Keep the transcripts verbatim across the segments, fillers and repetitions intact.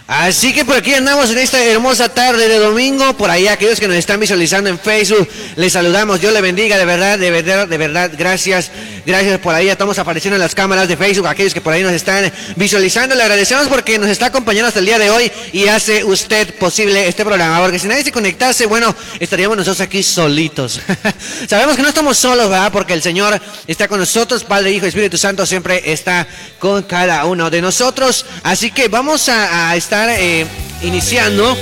Así que por aquí andamos en esta hermosa tarde de domingo. Por ahí aquellos que nos están visualizando en Facebook, les saludamos. Dios les bendiga, de verdad, de verdad, de verdad. Gracias, gracias por ahí. Ya estamos apareciendo en las cámaras de Facebook. Aquellos que por ahí nos están visualizando, le agradecemos porque nos está acompañando hasta el día de hoy y hace usted posible este programa. Porque si nadie se conectase, bueno, estaríamos nosotros aquí solitos. Sabemos que no estamos solos, ¿verdad? Porque el Señor está con nosotros. Padre, Hijo y Espíritu Santo siempre está con cada uno de nosotros. Así que vamos a, a estar Eh, iniciando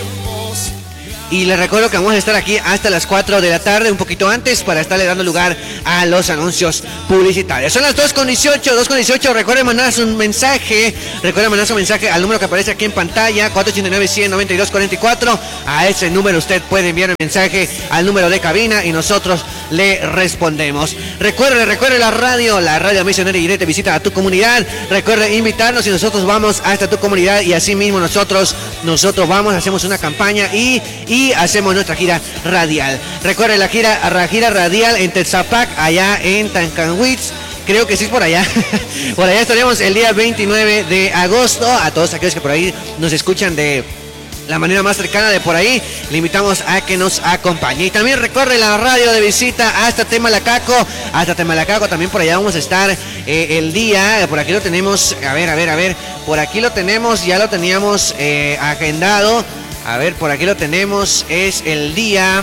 y les recuerdo que vamos a estar aquí hasta las cuatro de la tarde, un poquito antes, para estarle dando lugar a los anuncios publicitarios. Son las dos con dieciocho, dos con dieciocho. Recuerden mandar un mensaje, recuerden mandar su mensaje al número que aparece aquí en pantalla, cuatro ocho nueve, cien, noventa y dos cuarenta y cuatro. A ese número usted puede enviar un mensaje al número de cabina y nosotros le respondemos. Recuerde, recuerde la radio, la radio misionera y te visita a tu comunidad. Recuerde invitarnos y nosotros vamos hasta tu comunidad y así mismo nosotros, nosotros vamos, hacemos una campaña y, y hacemos nuestra gira radial. Recuerde la gira, la gira radial en Tezapac, allá en Tancanwitz. Creo que sí es por allá. Por allá estaremos el día veintinueve de agosto. A todos aquellos que por ahí nos escuchan de la manera más cercana de por ahí, le invitamos a que nos acompañe. Y también recorre la radio de visita hasta Temalacaco, hasta Temalacaco, también por allá vamos a estar eh, el día, por aquí lo tenemos, a ver, a ver, a ver, por aquí lo tenemos, ya lo teníamos eh, agendado, a ver, por aquí lo tenemos, es el día,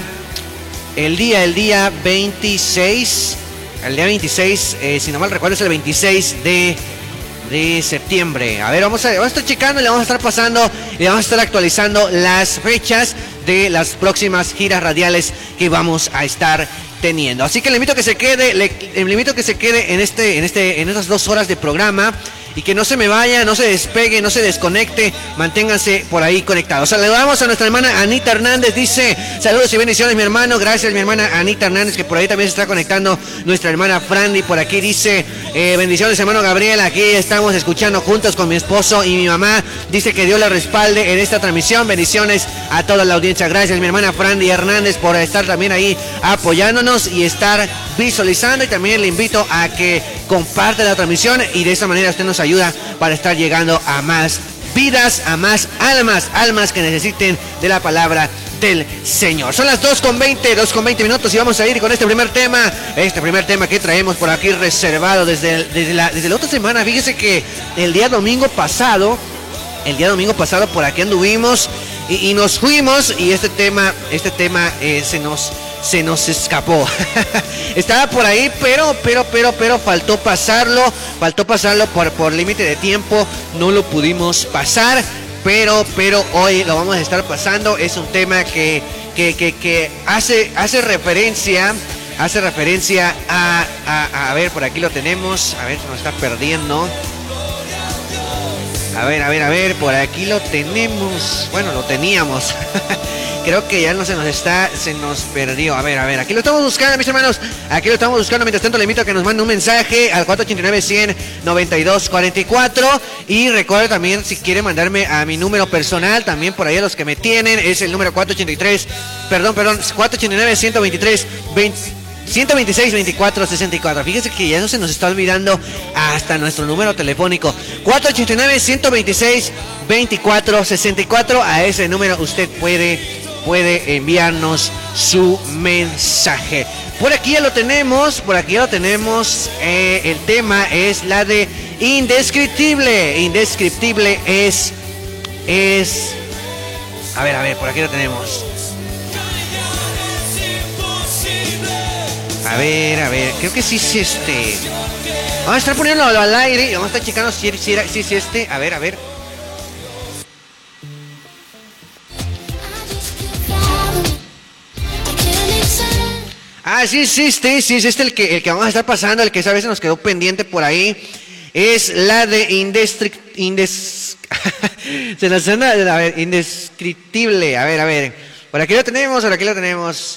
el día, el día veintiséis, el día veintiséis, eh, si no mal recuerdo es el veintiséis de de septiembre. A ver, vamos a, vamos a estar checando y le vamos a estar pasando y le vamos a estar actualizando las fechas de las próximas giras radiales que vamos a estar teniendo. Así que le invito a que se quede, le, le invito a que se quede en este, en este, en estas dos horas de programa y que no se me vaya, no se despegue, no se desconecte, manténganse por ahí conectados. Saludamos a nuestra hermana Anita Hernández, dice, saludos y bendiciones mi hermano, gracias mi hermana Anita Hernández, que por ahí también se está conectando nuestra hermana Frandy, por aquí dice, eh, bendiciones hermano Gabriel, aquí estamos escuchando juntos con mi esposo y mi mamá, dice que Dios la respalde en esta transmisión, bendiciones a toda la audiencia, gracias mi hermana Frandy Hernández por estar también ahí apoyándonos y estar visualizando, y también le invito a que comparte la transmisión y de esa manera usted nos ayuda para estar llegando a más vidas, a más almas, almas que necesiten de la palabra del Señor. Son las dos con veinte, dos con veinte minutos y vamos a ir con este primer tema, este primer tema que traemos por aquí reservado desde, el, desde, la, desde la otra semana. Fíjese que el día domingo pasado, el día domingo pasado por aquí anduvimos y, y nos fuimos y este tema, este tema eh, se nos... se nos escapó. Estaba por ahí, pero, pero, pero, pero faltó pasarlo, faltó pasarlo por, por límite de tiempo, no lo pudimos pasar, pero, pero hoy lo vamos a estar pasando. Es un tema que, que, que, que hace, hace referencia, hace referencia a, a, a ver, por aquí lo tenemos, a ver, se nos está perdiendo. A ver, a ver, a ver, por aquí lo tenemos, bueno, lo teníamos. Creo que ya no se nos está, se nos perdió. A ver, a ver, aquí lo estamos buscando, mis hermanos. Aquí lo estamos buscando. Mientras tanto, le invito a que nos mande un mensaje al cuatro ocho nueve, cien, noventa y dos cuarenta y cuatro. Y recuerda también, si quiere mandarme a mi número personal, también por ahí a los que me tienen, es el número cuatro ochenta y tres, perdón, perdón, cuatro ocho nueve, ciento veintitrés, veinte. ciento veintiséis, veinticuatro, sesenta y cuatro. Fíjese que ya no se nos está olvidando hasta nuestro número telefónico. cuatro ocho nueve, ciento veintiséis, veinticuatro, sesenta y cuatro. A ese número usted puede, puede enviarnos su mensaje. Por aquí ya lo tenemos, por aquí ya lo tenemos. Eh, el tema es la de indescriptible. Indescriptible es, es... A ver, a ver, por aquí lo tenemos. A ver, a ver, creo que sí es este. Vamos a estar poniéndolo al aire y vamos a estar checando si, si, si es este. A ver, a ver. Ah, sí es este, sí es este el que, el que vamos a estar pasando, el que a veces nos quedó pendiente por ahí. Es la de indestri... Indes... Se nos anda, a ver, indescriptible. A ver, a ver. Por aquí lo tenemos, por aquí lo tenemos.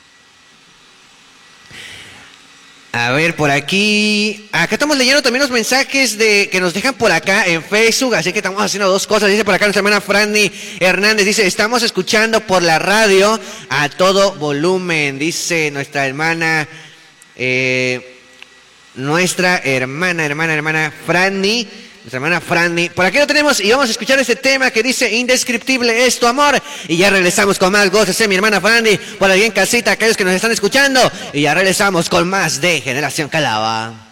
A ver, por aquí, acá estamos leyendo también los mensajes de que nos dejan por acá en Facebook, así que estamos haciendo dos cosas. Dice por acá nuestra hermana Franny Hernández, dice, estamos escuchando por la radio a todo volumen, dice nuestra hermana, eh, nuestra hermana, hermana, hermana Franny, nuestra hermana Franny. Por aquí lo tenemos y vamos a escuchar este tema que dice indescriptible es tu amor. Y ya regresamos con más goces, ¿eh, mi hermana Franny? Por ahí en casita, aquellos que nos están escuchando. Y ya regresamos con más de Generación Calava.